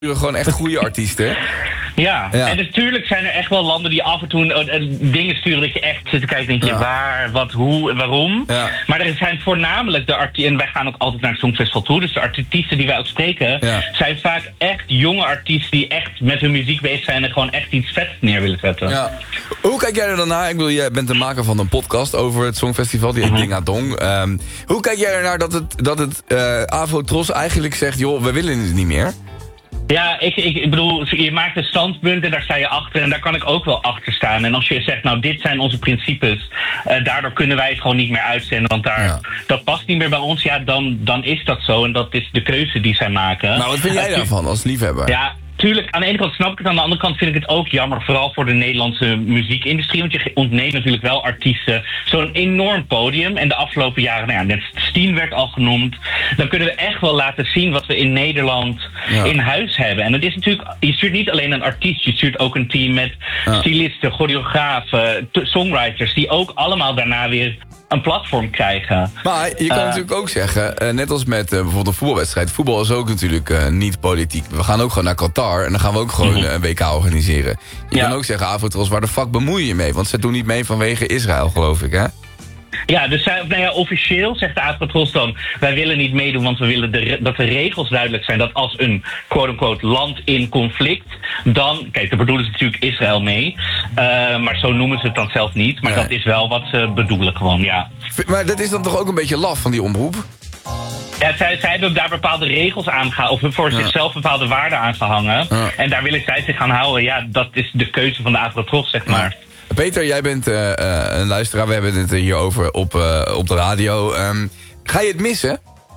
Gewoon echt goede artiesten. Ja, en natuurlijk zijn er echt wel landen die af en toe dingen sturen dat je echt zit te kijken en denk je waar, wat, hoe en waarom. Ja. Maar er zijn voornamelijk de artiesten, en wij gaan ook altijd naar het Songfestival toe, dus de artiesten die wij ook spreken, zijn vaak echt jonge artiesten die echt met hun muziek bezig zijn en gewoon echt iets vets neer willen zetten. Ja. Hoe kijk jij er dan naar? Ik bedoel, jij bent de maker van een podcast over het Songfestival, die heet Ding Dong. Hoe kijk jij er naar dat het Afro-Tros eigenlijk zegt, joh, we willen het niet meer? Ja, ik bedoel, je maakt een standpunt en daar sta je achter en daar kan ik ook wel achter staan. En als je zegt, nou, dit zijn onze principes, daardoor kunnen wij het gewoon niet meer uitzenden, want dat past niet meer bij ons, ja, dan is dat zo en dat is de keuze die zij maken. Nou, wat vind jij daarvan als liefhebber? Ja, tuurlijk, aan de ene kant snap ik het, aan de andere kant vind ik het ook jammer, vooral voor de Nederlandse muziekindustrie, want je ontneemt natuurlijk wel artiesten zo'n enorm podium. En de afgelopen jaren, nou ja, net Steen werd al genoemd, dan kunnen we echt wel laten zien wat we in Nederland in huis hebben. En het is natuurlijk, je stuurt niet alleen een artiest, je stuurt ook een team met stylisten, choreografen, songwriters, die ook allemaal daarna weer een platform krijgen. Maar je kan natuurlijk ook zeggen, net als met bijvoorbeeld een voetbalwedstrijd. Voetbal is ook natuurlijk niet politiek. We gaan ook gewoon naar Qatar en dan gaan we ook gewoon een WK organiseren. Je kan ook zeggen, Afro-Tros, waar de fuck bemoei je mee? Want ze doen niet mee vanwege Israël, geloof ik, hè? Ja, dus officieel zegt de Afro-Tros dan, wij willen niet meedoen, want we willen dat de regels duidelijk zijn dat als een quote-unquote land in conflict, dan, kijk, daar bedoelen ze natuurlijk Israël mee, maar zo noemen ze het dan zelf niet, maar dat is wel wat ze bedoelen gewoon, ja. Maar dat is dan toch ook een beetje laf van die omroep? Ja, zij hebben daar bepaalde regels aan of voor zichzelf bepaalde waarden aan gehangen, en daar willen zij zich aan houden. Ja, dat is de keuze van de Afro-Tros, zeg maar. Peter, jij bent een luisteraar. We hebben het hierover op de radio. Ga je het missen?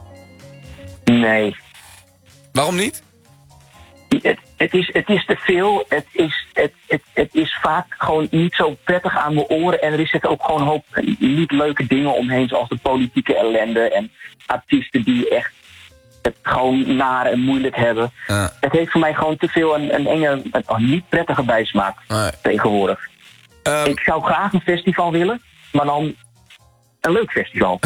Nee. Waarom niet? Het is te veel. Het is vaak gewoon niet zo prettig aan mijn oren. En er zitten ook gewoon een hoop niet leuke dingen omheen. Zoals de politieke ellende. En artiesten die echt het gewoon naar en moeilijk hebben. Het heeft voor mij gewoon te veel een enge, niet prettige bijsmaak tegenwoordig. Ik zou graag een festival willen, maar dan een leuk festival.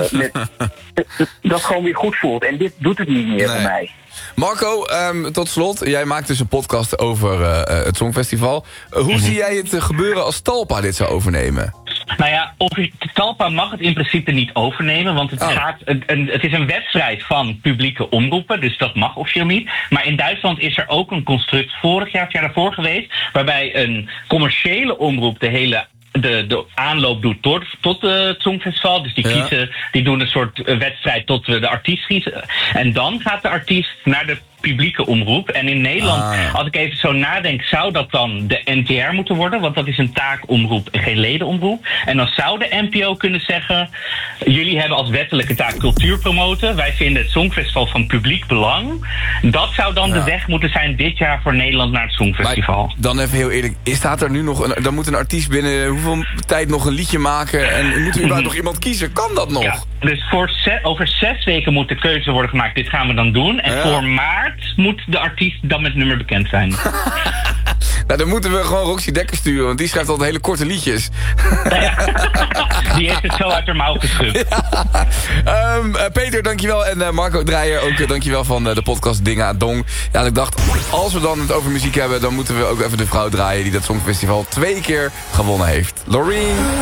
Dat gewoon weer goed voelt. En dit doet het niet meer voor mij. Marco, tot slot. Jij maakt dus een podcast over het Songfestival. Hoe zie jij het gebeuren als Talpa dit zou overnemen? Nou ja, Talpa mag het in principe niet overnemen, want het is een wedstrijd van publieke omroepen, dus dat mag officieel niet. Maar in Duitsland is er ook een construct vorig jaar, het jaar daarvoor geweest, waarbij een commerciële omroep de aanloop doet tot het Songfestival. Dus die doen een soort wedstrijd tot we de artiest kiezen. En dan gaat de artiest naar de publieke omroep. En in Nederland, als ik even zo nadenk, zou dat dan de NTR moeten worden, want dat is een taakomroep en geen ledenomroep. En dan zou de NPO kunnen zeggen, jullie hebben als wettelijke taak cultuur promoten. Wij vinden het Songfestival van publiek belang. Dat zou dan de weg moeten zijn dit jaar voor Nederland naar het Songfestival. Maar dan even heel eerlijk, staat er nu nog dan moet een artiest binnen hoeveel tijd nog een liedje maken en moet er nog iemand kiezen? Kan dat nog? Ja. Dus over 6 weken moet de keuze worden gemaakt. Dit gaan we dan doen. En voor maart moet de artiest dan met nummer bekend zijn. Nou, dan moeten we gewoon Roxy Dekker sturen, want die schrijft altijd hele korte liedjes. Die heeft het zo uit haar mouw geschud. Peter, dankjewel. En Marco Dreyer, ook dankjewel van de podcast Ding Dong. Ja, ik dacht, als we dan het over muziek hebben, dan moeten we ook even de vrouw draaien die dat Songfestival 2 keer gewonnen heeft. Loreen.